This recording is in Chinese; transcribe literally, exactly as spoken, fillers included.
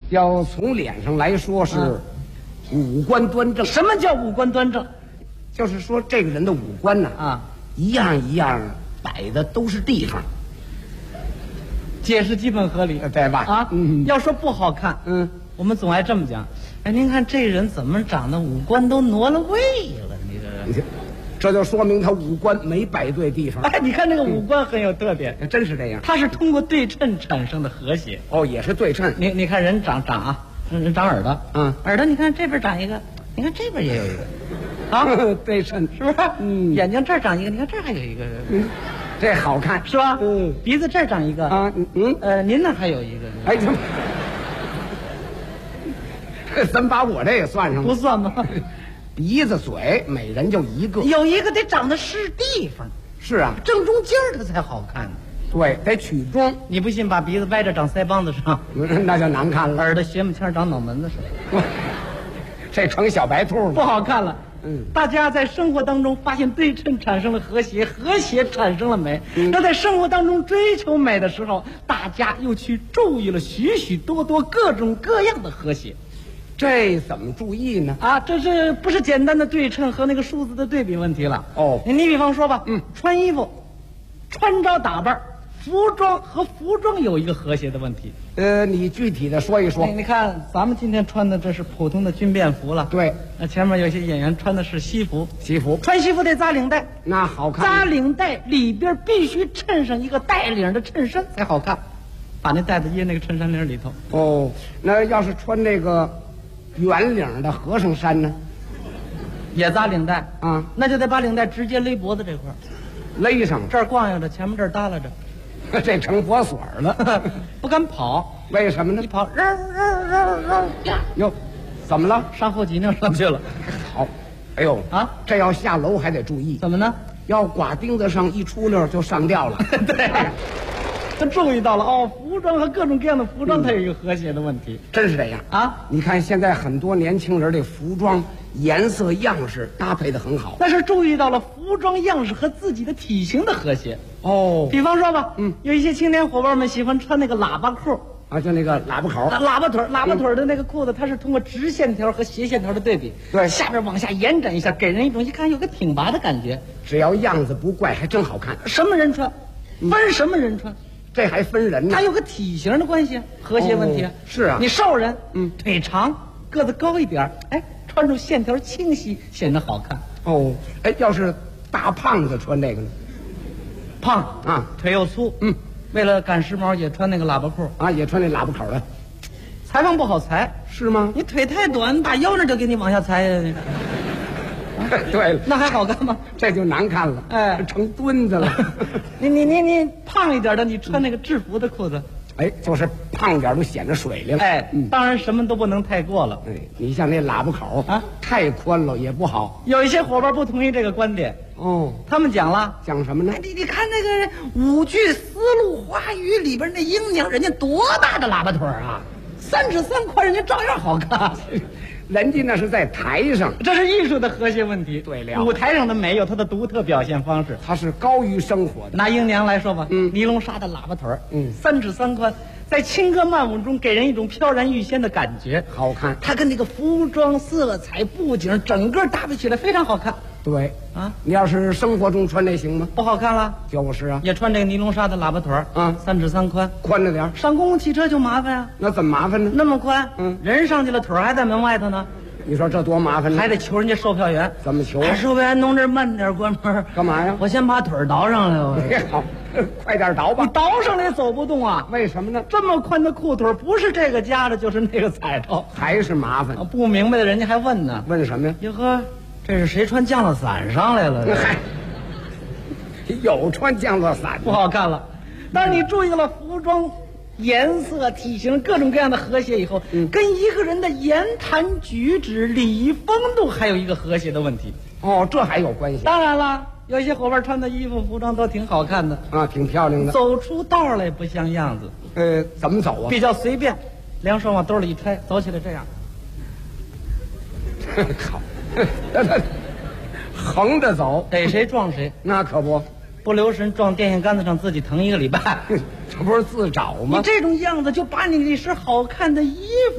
要从脸上来说是五官端正。 什么叫五官端正？ 就是说这个人的五官呢啊， 一样一样摆的都是地方， 解释基本合理， 对吧？ 啊， 嗯， 要说不好看， 嗯， 我们总爱这么讲。哎，您看这人怎么长得五官都挪了位了？你这人， 这就说明他五官没摆对地方。 哎，你看这个五官很有特点， 嗯、真是这样。 它是通过对称产生的和谐。 哦，也是对称。 你你看人长长啊，人长耳朵， 嗯， 耳朵你看这边长一个，你看这边也有一个，啊， 对称是不是？ 嗯， 眼睛这儿长一个，你看这儿还有一个， 嗯，这好看是吧？ 嗯， 鼻子这儿长一个啊，嗯， 呃，您那儿还有一个， 哎，怎么？咱把我这也算上了， 不算吗？ 鼻子嘴每人就一个， 有一个得长得是地方， 是啊， 正中间儿它才好看呢。 对，得取中。 你不信，把鼻子歪着长腮帮子上， 那就难看了。 耳朵斜木签长脑门子上， 这成小白兔了， 不好看了。 嗯， 大家在生活当中发现对称产生了和谐，和谐产生了美。 嗯， 那在生活当中追求美的时候，大家又去注意了许许多多各种各样的和谐。 这怎么注意呢？ 啊，这是不是简单的对称和那个数字的对比问题了？ 哦， 你比方说吧， 嗯， 穿衣服、穿着打扮、服装和服装有一个和谐的问题。 呃，你具体的说一说。 你你看，咱们今天穿的这是普通的军便服了。 对， 那前面有些演员穿的是西服， 西服穿西服得扎领带， 那好看。 扎领带里边必须衬上一个带领的衬衫才好看，把那带子掖那个衬衫领里头。 哦，那要是穿这个圆领的和尚衫呢？ 也扎领带啊， 那就得把领带直接勒脖子这块儿， 勒上这儿逛悠着，前面这儿耷拉着。 这成佛所了， 不敢跑， 为什么呢？ 一跑，绕绕绕绕呀， 哟，怎么了？ 上后脊梁上去了。 好，哎呦啊， 这要下楼还得注意。 怎么呢？ 要挂钉子上一出溜就上吊了。 对，他注意到了哦，服装和各种各样的服装，它有一个和谐的问题， 真是这样啊！ 你看现在很多年轻人这服装颜色样式搭配的很好， 但是注意到了服装样式和自己的体型的和谐。 哦， 比方说吧， 嗯， 有一些青年伙伴们喜欢穿那个喇叭裤啊，就那个喇叭口， 喇叭腿，喇叭腿的那个裤子，它是通过直线条和斜线条的对比， 对， 下边往下延展一下，给人一种一看有个挺拔的感觉。 只要样子不怪，还真好看。 什么人穿，分什么人穿， 这还分人呢。 它有个体型的关系，和谐问题。 哦是啊， 你瘦人， 嗯， 腿长，个子高一点，哎，穿着线条清晰，显得好看。 哦，哎，要是大胖子穿这个呢？ 胖啊， 腿又粗， 嗯， 为了赶时髦也穿那个喇叭裤啊，也穿那喇叭口的， 裁缝不好裁， 是吗？ 你腿太短，打腰那就给你往下裁呀。 对了， 那还好看吗？ 这就难看了， 哎， 成墩子了。 你你你你胖一点的，你穿那个制服的裤子， 哎，就是胖点都显得水灵。 哎， 嗯， 当然什么都不能太过了。 哎，你像那喇叭口啊， 太宽了也不好。 有一些伙伴不同意这个观点， 哦， 他们讲了， 讲什么呢？ 哎，你你看那个五句丝路花语里边那英娘，人家多大的喇叭腿啊，三尺三宽，人家照样好看。 人家那是在台上， 这是艺术的和谐问题。 对了， 舞台上的美有它的独特表现方式， 它是高于生活的。 拿英娘来说吧， 嗯， 尼龙纱的喇叭腿儿， 嗯， 三尺三宽，在轻歌曼舞中给人一种飘然欲仙的感觉， 好看。 它跟那个服装、色彩、布景整个搭配起来非常好看。 对啊， 你要是生活中穿这行吗？ 不好看了， 就是啊， 也穿这个尼龙纱的喇叭腿儿， 啊， 三尺三宽， 宽着点儿。 上公共汽车就麻烦啊。 那怎么麻烦呢？ 那么宽， 嗯， 人上去了，腿儿还在门外头呢。 你说这多麻烦呢？ 还得求人家售票员。 怎么求？ 哎，售票员弄这慢点，哥们儿。 干嘛呀？ 我先把腿儿倒上来。我好，快点倒吧。 你倒上来走不动啊？ 为什么呢？ 这么宽的裤腿，不是这个夹着，就是那个踩着， 还是麻烦。 不明白的人家还问呢。 问什么呀？ 哟呵，这是谁穿降落伞上来了？ 嗨，有穿降落伞不好看了。但是你注意到了服装颜色、体型各种各样的和谐以后，嗯，跟一个人的言谈举止、礼仪风度还有一个和谐的问题。 哦，这还有关系？ 当然了，有一些伙伴穿的衣服、服装都挺好看的啊，挺漂亮的， 走出道来不像样子。 呃，怎么走啊？ 比较随便，两手往兜里一揣，走起来这样。 好，横着走， 逮谁撞谁， 那可不。 不留神撞电线杆子上，自己疼一个礼拜。 这不是自找吗？ 你这种样子就把你那身好看的衣服